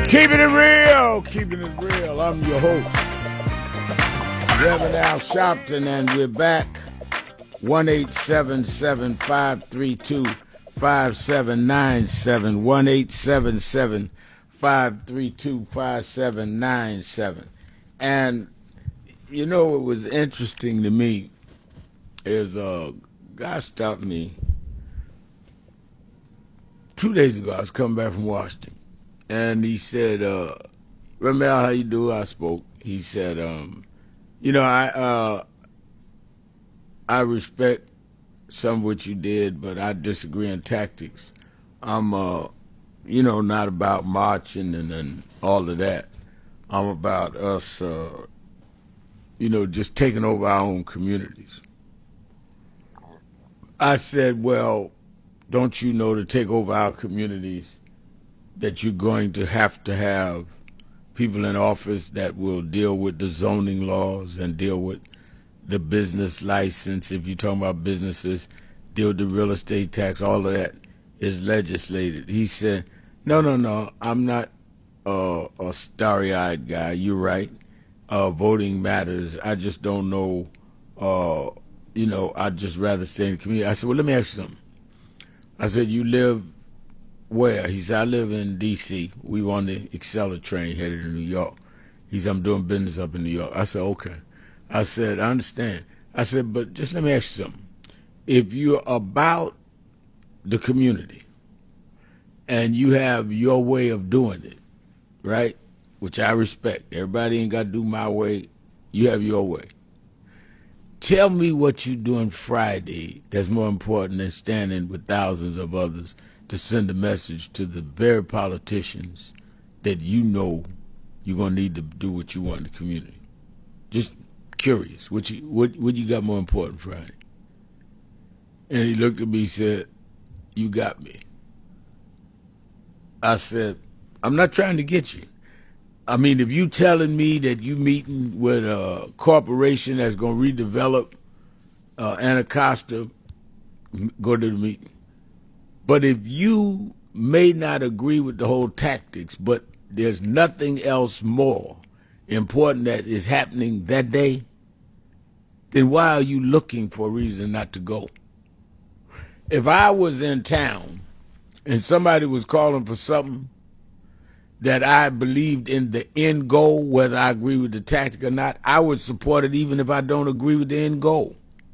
Keeping it real, keeping it real. I'm your host, Reverend Al Sharpton, and we're back. 1-877-532-5797. 1-877-532-5797. And you know what was interesting to me is a guy stopped me 2 days ago. I was coming back from Washington. And he said, Reverend Al, how you do? I spoke. He said, I respect some of what you did, but I disagree on tactics. I'm, not about marching and all of that. I'm about us, just taking over our own communities. I said, well, don't you know to take over our communities that you're going to have people in office that will deal with the zoning laws and deal with the business license. If you're talking about businesses, deal with the real estate tax, all of that is legislated. He said, no, I'm not a starry-eyed guy. You're right. Voting matters. I just don't know, I'd just rather stay in the community. I said, well, let me ask you something. I said, you live where? He said, I live in D.C. We were on the Acela train headed to New York. He said, I'm doing business up in New York. I said, okay. I said, I understand. I said, but just let me ask you something. If you're about the community and you have your way of doing it, right, which I respect. Everybody ain't got to do my way. You have your way. Tell me what you're doing Friday that's more important than standing with thousands of others to send a message to the very politicians that you know you're going to need to do what you want in the community. Just curious, what you got more important Friday? And he looked at me and said, you got me. I said, I'm not trying to get you. I mean, if you telling me that you meeting with a corporation that's going to redevelop Anacostia, go to the meeting. But if you may not agree with the whole tactics, but there's nothing else more important that is happening that day, then why are you looking for a reason not to go? If I was in town and somebody was calling for something that I believed in the end goal, whether I agree with the tactic or not, I would support it even if I don't agree with the end goal.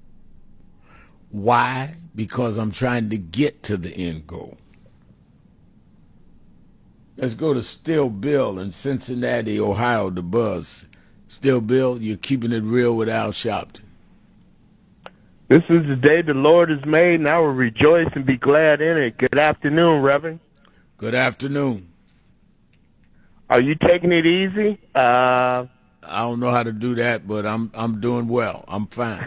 Why? Because I'm trying to get to the end goal. Let's go to Still Bill in Cincinnati, Ohio, the buzz. Still Bill, you're keeping it real with Al Sharpton. This is the day the Lord has made, and I will rejoice and be glad in it. Good afternoon, Reverend. Good afternoon. Are you taking it easy? I don't know how to do that, but I'm doing well. I'm fine.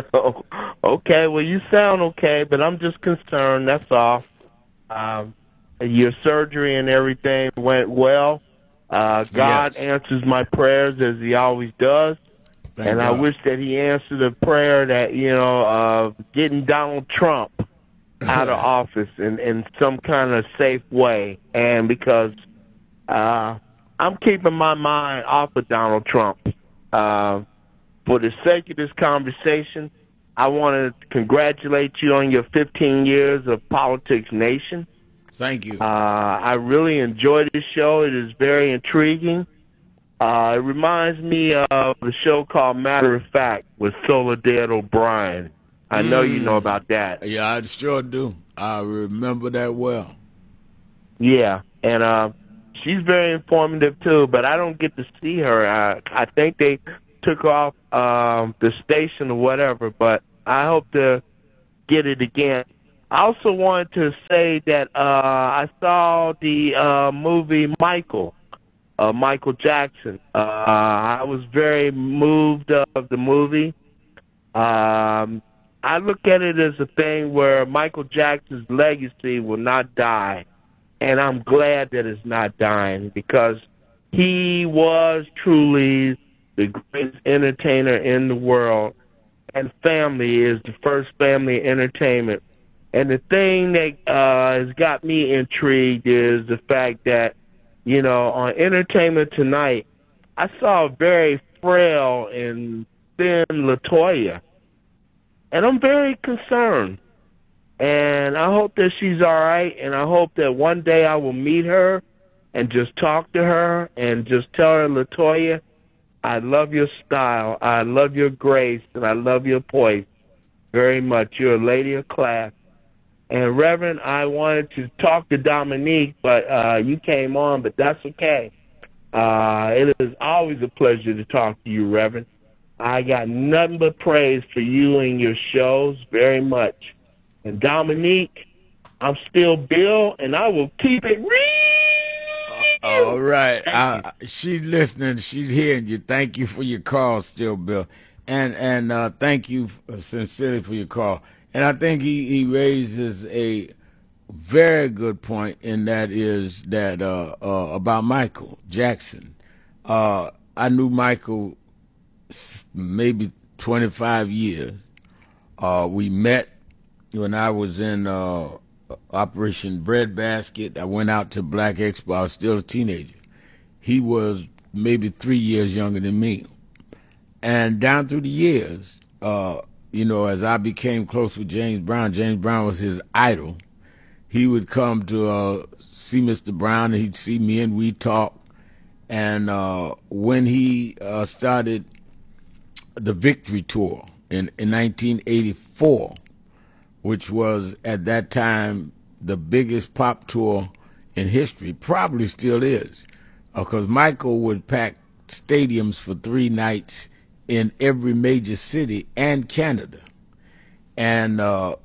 Okay, well, you sound okay, but I'm just concerned, that's all. Your surgery and everything went well. God answers my prayers as he always does. Thank God. I wish that he answered a prayer that, getting Donald Trump out of office in some kind of safe way. And because I'm keeping my mind off of Donald Trump. For the sake of this conversation, I want to congratulate you on your 15 years of Politics Nation. Thank you. I really enjoy this show. It is very intriguing. It reminds me of a show called Matter of Fact with Soledad O'Brien. I know you know about that. Yeah, I sure do. I remember that well. Yeah, and she's very informative, too, but I don't get to see her. I think they took off the station or whatever, but I hope to get it again. I also wanted to say that I saw the movie Michael Jackson. I was very moved of the movie. I look at it as a thing where Michael Jackson's legacy will not die, and I'm glad that it's not dying because he was truly the greatest entertainer in the world, and family is the first family entertainment. And the thing that has got me intrigued is the fact that On Entertainment Tonight, I saw a very frail and thin Latoya, and I'm very concerned. And I hope that she's all right, and I hope that one day I will meet her and just talk to her and just tell her, Latoya, I love your style, I love your grace, and I love your poise very much. You're a lady of class. And Reverend, I wanted to talk to Dominique, but you came on, but that's okay. It is always a pleasure to talk to you, Reverend. I got nothing but praise for you and your shows very much. And Dominique, I'm still Bill, and I will keep it real. All right. She's listening. She's hearing you. Thank you for your call, still, Bill. And thank you sincerely for your call. And I think he raises a very good point, and that is that about Michael Jackson. I knew Michael maybe 25 years. We met when I was in Operation Breadbasket. I went out to Black Expo. I was still a teenager. He was maybe 3 years younger than me. And down through the years, as I became close with James Brown was his idol. He would come to see Mr. Brown, and he'd see me, and we'd talk. And when he started the Victory Tour in 1984, which was at that time the biggest pop tour in history, probably still is, because Michael would pack stadiums for 3 nights in every major city and Canada. And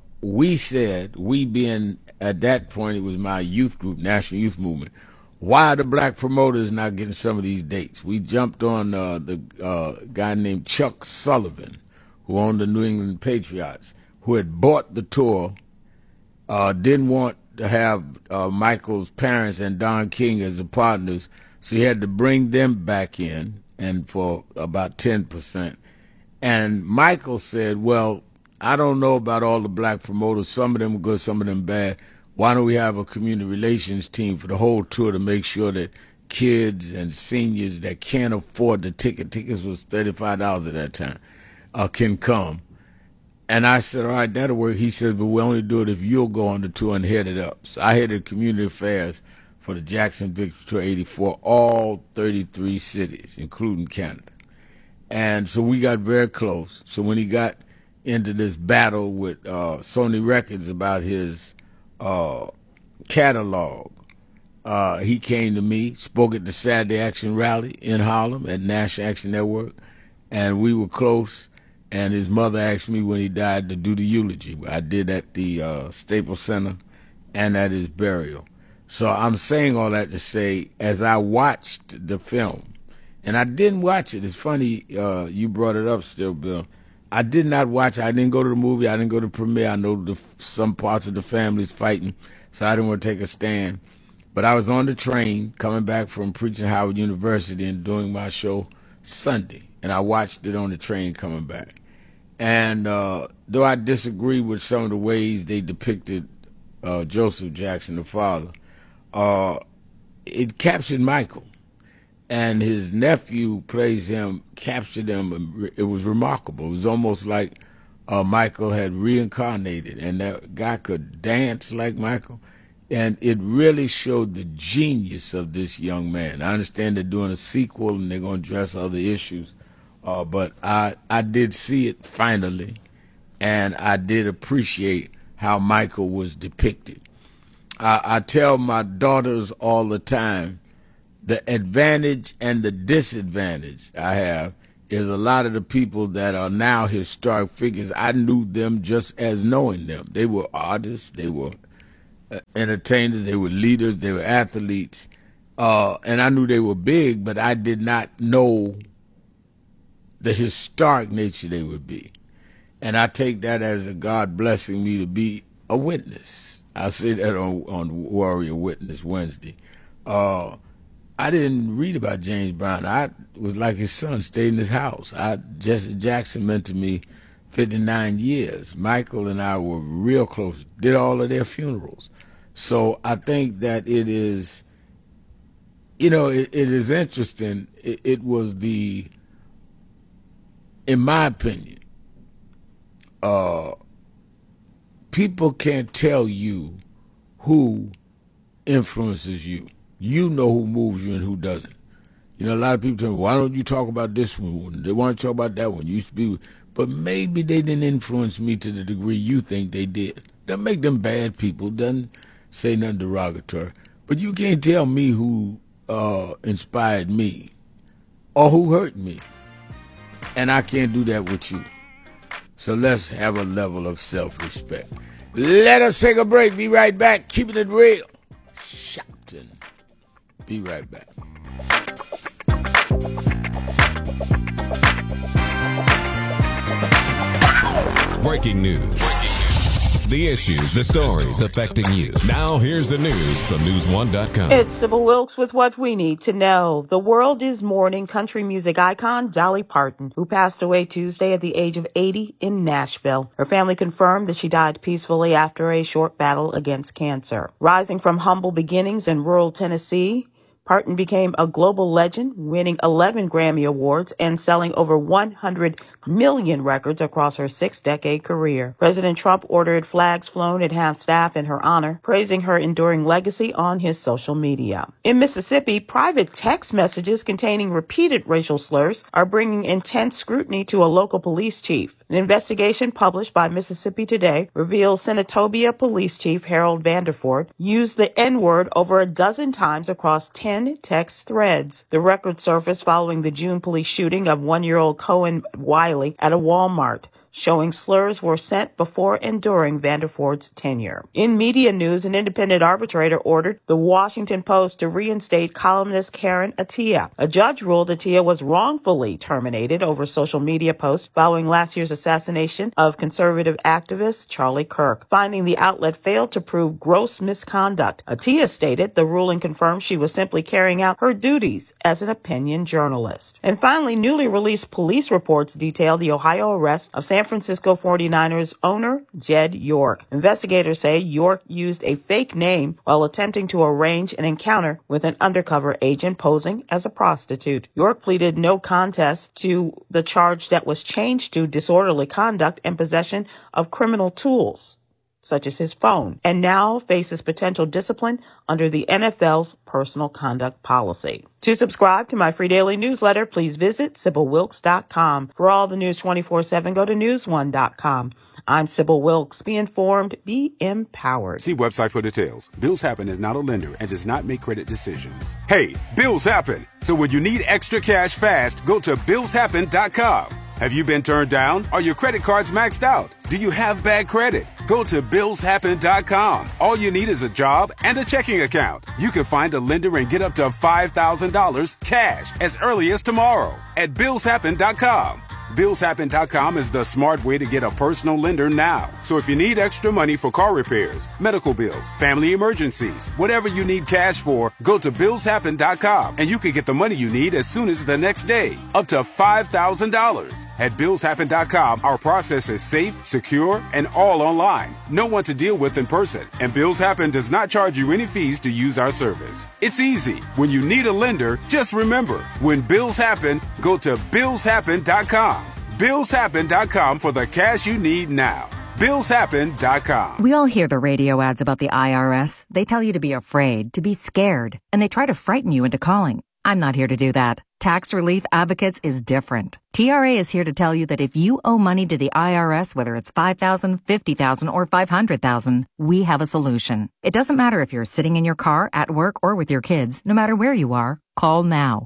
we being at that point, it was my youth group, National Youth Movement, why are the black promoters not getting some of these dates? We jumped on the guy named Chuck Sullivan, who owned the New England Patriots, who had bought the tour, didn't want to have Michael's parents and Don King as the partners, so he had to bring them back in, and for about 10%. And Michael said, well, I don't know about all the black promoters. Some of them are good, some of them bad. Why don't we have a community relations team for the whole tour to make sure that kids and seniors that can't afford the tickets was $35 at that time, can come. And I said, all right, that'll work. He said, but we'll only do it if you'll go on the tour and head it up. So I headed community affairs for the Jackson Victory Tour 84, all 33 cities, including Canada. And so we got very close. So when he got into this battle with Sony Records about his catalog, he came to me, spoke at the Saturday Action Rally in Harlem at National Action Network, and we were close. And his mother asked me when he died to do the eulogy. I did at the Staples Center and at his burial. So I'm saying all that to say, as I watched the film, and I didn't watch it. It's funny you brought it up still, Bill. I did not watch it. I didn't go to the movie. I didn't go to the premiere. I know some parts of the family's fighting, so I didn't want to take a stand. But I was on the train coming back from preaching at Howard University and doing my show Sunday, and I watched it on the train coming back. And though I disagree with some of the ways they depicted Joseph Jackson, the father, it captured Michael. And his nephew plays him, captured him. It was remarkable. It was almost like Michael had reincarnated, and that guy could dance like Michael. And it really showed the genius of this young man. I understand they're doing a sequel and they're going to address other issues. But I did see it finally, and I did appreciate how Michael was depicted. I tell my daughters all the time, the advantage and the disadvantage I have is a lot of the people that are now historic figures, I knew them just as knowing them. They were artists, they were entertainers, they were leaders, they were athletes, and I knew they were big, but I did not know the historic nature they would be. And I take that as a God blessing me to be a witness. I say that on Warrior Witness Wednesday. I didn't read about James Brown. I was like his son, stayed in his house. Jesse Jackson meant to me 59 years. Michael and I were real close, did all of their funerals. So I think that it is You know, it is interesting. It was in my opinion, people can't tell you who influences you. You know who moves you and who doesn't. You know, a lot of people tell me, why don't you talk about this one? They want to talk about that one. You used to be, but maybe they didn't influence me to the degree you think they did. Doesn't make them bad people. Doesn't say nothing derogatory. But you can't tell me who inspired me or who hurt me. And I can't do that with you. So let's have a level of self-respect. Let us take a break. Be right back. Keeping it real. Shouting. Be right back. Breaking news. The issues, the stories affecting you. Now here's the news from News1.com. It's Sybil Wilkes with what we need to know. The world is mourning country music icon Dolly Parton, who passed away Tuesday at the age of 80 in Nashville. Her family confirmed that she died peacefully after a short battle against cancer. Rising from humble beginnings in rural Tennessee, Parton became a global legend, winning 11 Grammy Awards and selling over 100 million records across her 6-decade career. President Trump ordered flags flown at half-staff in her honor, praising her enduring legacy on his social media. In Mississippi, private text messages containing repeated racial slurs are bringing intense scrutiny to a local police chief. An investigation published by Mississippi Today reveals Senatobia Police Chief Harold Vanderford used the N-word over a dozen times across 10 text threads. The record surfaced following the June police shooting of 1-year-old Cohen Wiley at a Walmart, showing slurs were sent before and during Vanderford's tenure. In media news, an independent arbitrator ordered the Washington Post to reinstate columnist Karen Attiah. A judge ruled Attiah was wrongfully terminated over social media posts following last year's assassination of conservative activist Charlie Kirk, finding the outlet failed to prove gross misconduct. Attiah stated the ruling confirmed she was simply carrying out her duties as an opinion journalist. And finally, newly released police reports detail the Ohio arrest of San Francisco 49ers owner Jed York. Investigators say York used a fake name while attempting to arrange an encounter with an undercover agent posing as a prostitute. York pleaded no contest to the charge that was changed to disorderly conduct and possession of criminal tools, such as his phone, and now faces potential discipline under the NFL's personal conduct policy. To subscribe to my free daily newsletter, please visit SybilWilkes.com. For all the news 24/7, go to News1.com. I'm Sybil Wilkes. Be informed, be empowered. See website for details. Bills Happen is not a lender and does not make credit decisions. Hey, bills happen. So when you need extra cash fast, go to BillsHappen.com. Have you been turned down? Are your credit cards maxed out? Do you have bad credit? Go to BillsHappen.com. All you need is a job and a checking account. You can find a lender and get up to $5,000 cash as early as tomorrow at BillsHappen.com. BillsHappen.com is the smart way to get a personal lender now. So if you need extra money for car repairs, medical bills, family emergencies, whatever you need cash for, go to BillsHappen.com and you can get the money you need as soon as the next day, up to $5,000. At BillsHappen.com, our process is safe, secure, and all online. No one to deal with in person. And Bills Happen does not charge you any fees to use our service. It's easy. When you need a lender, just remember, when bills happen, go to BillsHappen.com. BillsHappen.com for the cash you need now. BillsHappen.com. We all hear the radio ads about the IRS. They tell you to be afraid, to be scared, and they try to frighten you into calling. I'm not here to do that. Tax Relief Advocates is different. TRA is here to tell you that if you owe money to the IRS, whether it's $5,000, $50,000, or $500,000, we have a solution. It doesn't matter if you're sitting in your car, at work, or with your kids. No matter where you are, call now.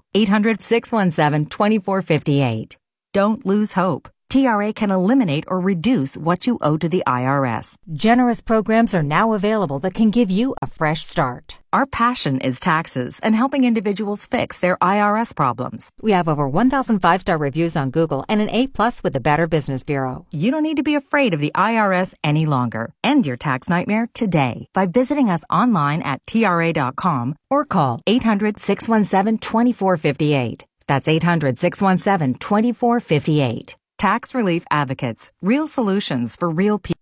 800-617-2458. Don't lose hope. TRA can eliminate or reduce what you owe to the IRS. Generous programs are now available that can give you a fresh start. Our passion is taxes and helping individuals fix their IRS problems. We have over 1,000 5-star reviews on Google and an A+ with the Better Business Bureau. You don't need to be afraid of the IRS any longer. End your tax nightmare today by visiting us online at TRA.com or call 800-617-2458. That's 800-617-2458. Tax Relief Advocates. Real solutions for real people.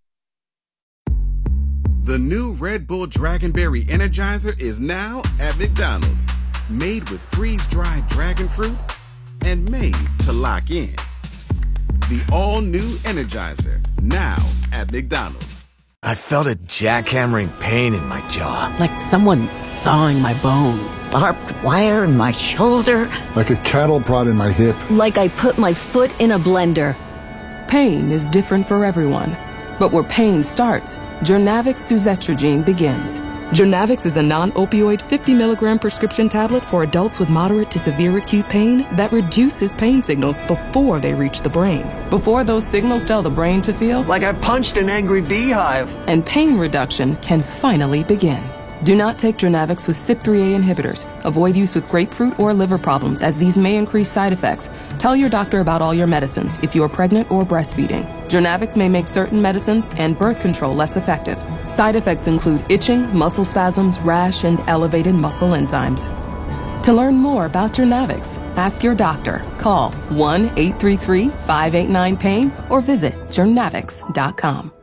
The new Red Bull Dragonberry Energizer is now at McDonald's. made with freeze-dried dragon fruit and made to lock in. The all-new Energizer, now at McDonald's. I felt a jackhammering pain in my jaw. Like someone sawing my bones. Barbed wire in my shoulder. Like a cattle prod in my hip. Like I put my foot in a blender. Pain is different for everyone. But where pain starts, Journavx suzetrigine begins. Journavx is a non-opioid 50 milligram prescription tablet for adults with moderate to severe acute pain that reduces pain signals before they reach the brain. Before those signals tell the brain to feel like I punched an angry beehive. And pain reduction can finally begin. Do not take Journavx with CYP3A inhibitors. Avoid use with grapefruit or liver problems, as these may increase side effects. Tell your doctor about all your medicines if you are pregnant or breastfeeding. Journavx may make certain medicines and birth control less effective. Side effects include itching, muscle spasms, rash, and elevated muscle enzymes. To learn more about Journavx, ask your doctor. Call 1-833-589-PAIN or visit journavx.com.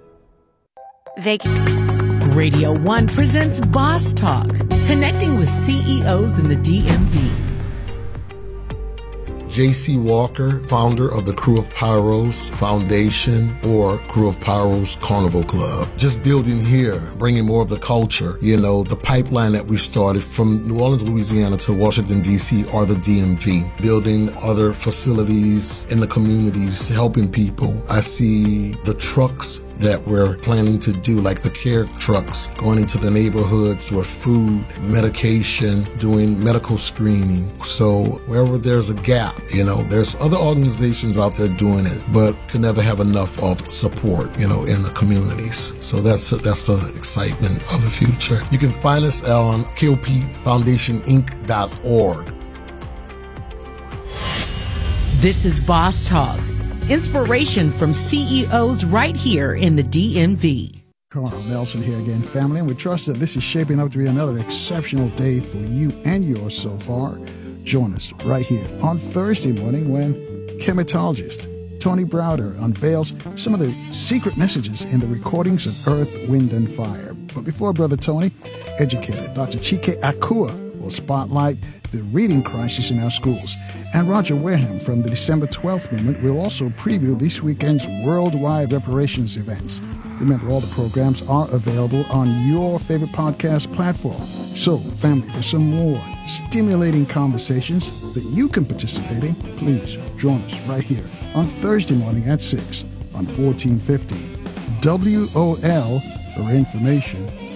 Radio 1 presents Boss Talk, connecting with CEOs in the DMV. J.C. Walker, founder of the Crew of Pyros Foundation or Crew of Pyros Carnival Club. Just building here, bringing more of the culture. You know, the pipeline that we started from New Orleans, Louisiana to Washington, D.C. or the DMV. Building other facilities in the communities, helping people. I see the trucks that we're planning to do, like the care trucks, going into the neighborhoods with food, medication, doing medical screening. So wherever there's a gap, you know, there's other organizations out there doing it, but can never have enough of support, you know, in the communities. So that's the excitement of the future. You can find us on KOPFoundationInc.org. This is Boss Talk. Inspiration from CEOs right here in the DMV. Carl Nelson here again, family, and we trust that this is shaping up to be another exceptional day for you and yours so far. Join us right here on Thursday morning when chematologist Tony Browder unveils some of the secret messages in the recordings of Earth, Wind, and Fire. But before Brother Tony, educator Dr. Chike Akua will spotlight the reading crisis in our schools. And Roger Wareham from the December 12th movement will also preview this weekend's worldwide reparations events. Remember, all the programs are available on your favorite podcast platform. So, family, for some more stimulating conversations that you can participate in, please join us right here on Thursday morning at 6 on 1450 WOL for information